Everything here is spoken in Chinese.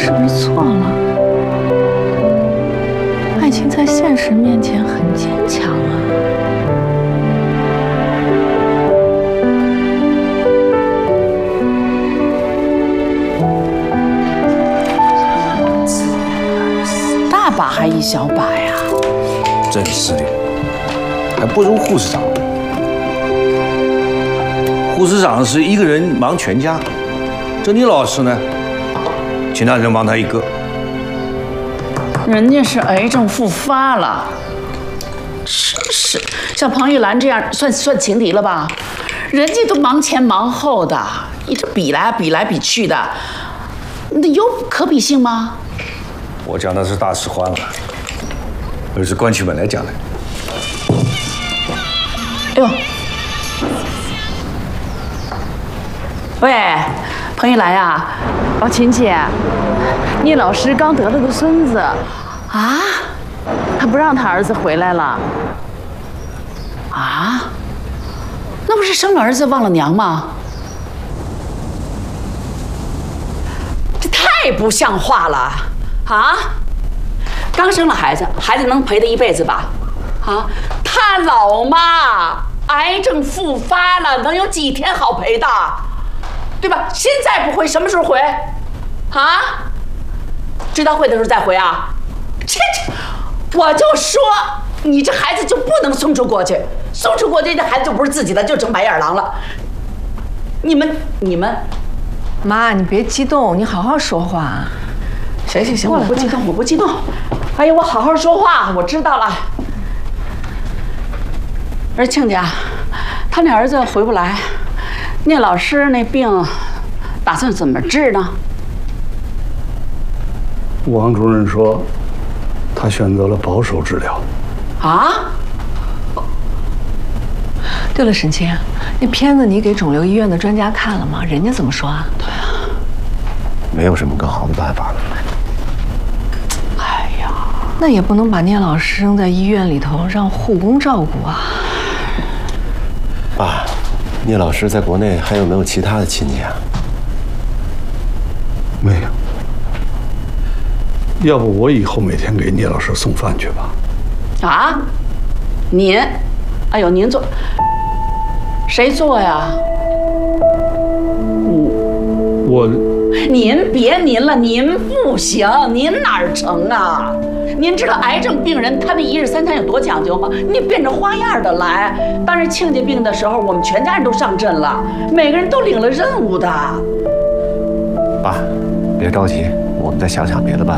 是不是错了？爱情在现实面前很坚强啊。大把还一小把呀？ 真是的，还不如护士长。护士长是一个人忙全家，这倪老师呢，其他人忙他一个。 人家是癌症复发了，真是像庞玉兰这样算情敌了吧？人家都忙前忙后的，一直比来比去的，那有可比性吗？ 我讲的是大实话了，而是关起门来讲的。 哎呦！喂，彭玉兰呀，哦，琴姐，聂老师刚得了个孙子，啊，他不让他儿子回来了，啊，那不是生了儿子忘了娘吗？这太不像话了啊！刚生了孩子，孩子能陪他一辈子吧？啊，他老妈癌症复发了，能有几天好陪的？对吧？现在不回，什么时候回？啊？追悼会的时候再回啊？这，我就说你这孩子就不能送出国去，送出国去这孩子就不是自己的，就成白眼狼了。你们， 妈，你别激动，你好好说话。 行，我不激动。哎呀，我好好说话，我知道了。而亲家，他那儿子回不来。聂老师那病，打算怎么治呢？ 王主任说，他选择了保守治疗。 啊？ 对了，沈清，那片子你给肿瘤医院的专家看了吗？人家怎么说啊？ 对啊， 没有什么更好的办法了。 哎呀， 那也不能把聂老师扔在医院里头，让护工照顾啊。 爸，聂老师在国内还有没有其他的亲戚啊？ 没有。要不我以后每天给聂老师送饭去吧？ 啊？您？哎呦，您做？谁做呀？ 我。 您别您了，您不行，您哪儿成啊？您知道癌症病人他那一日三餐有多讲究吗？你变着花样的来。当时亲家病的时候，我们全家人都上阵了，每个人都领了任务的。 爸，别着急，我们再想想别的办法。